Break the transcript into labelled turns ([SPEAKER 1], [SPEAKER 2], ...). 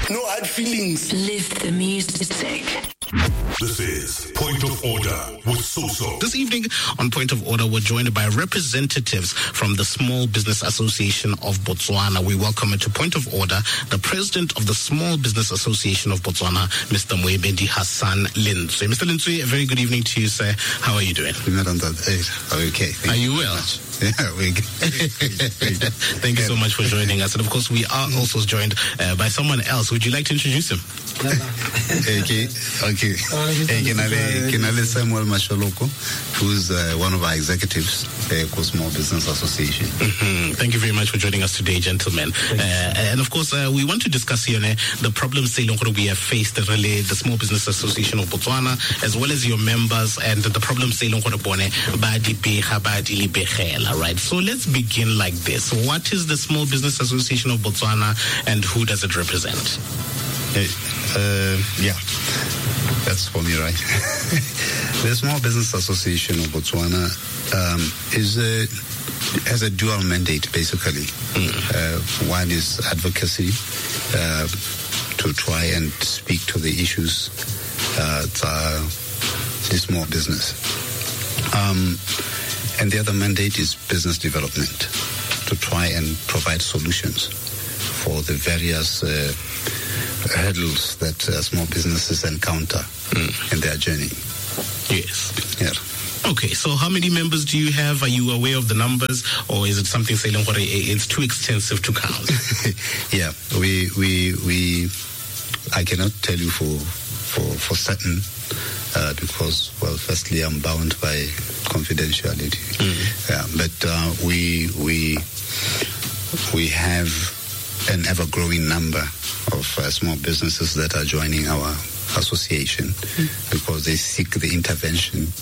[SPEAKER 1] No hard feelings.
[SPEAKER 2] Live the music.
[SPEAKER 3] This is Point of Order with Soso.
[SPEAKER 4] This evening on Point of Order, we're joined by representatives from the Small Business Association of Botswana. We welcome to Point of Order the president of the Small Business Association of Botswana, Mr. Moebendi Hassan Lindsay. Mr. Lindsay, a very good evening to you, sir. How are you doing?
[SPEAKER 5] Okay.
[SPEAKER 4] Are you well?
[SPEAKER 5] Yeah, we're good.
[SPEAKER 4] Thank you so much for joining us. And of course, we are also joined by someone else. Would you like to introduce him?
[SPEAKER 5] Okay. Kinale Samuel Masholoko, who's one of our executives for Small Business Association.
[SPEAKER 4] Mm-hmm. Thank you very much for joining us today, gentlemen. And of course, we want to discuss here the problems we have faced, really, the Small Business Association of Botswana, as well as your members, and the problems right? So let's begin like this. What is the Small Business Association of Botswana, and who does it represent?
[SPEAKER 5] Yeah, that's for me, right? The Small Business Association of Botswana has a dual mandate, basically. One is advocacy, to try and speak to the issues the small business. And the other mandate is business development, to try and provide solutions for the various hurdles that small businesses encounter in their journey.
[SPEAKER 4] Yes.
[SPEAKER 5] Yeah.
[SPEAKER 4] Okay, so how many members do you have? Are you aware of the numbers, or is it something it's too extensive to count?
[SPEAKER 5] Yeah, I cannot tell you for certain. Because, well, firstly, I'm bound by confidentiality. But we have an ever-growing number of small businesses that are joining our association because they seek the intervention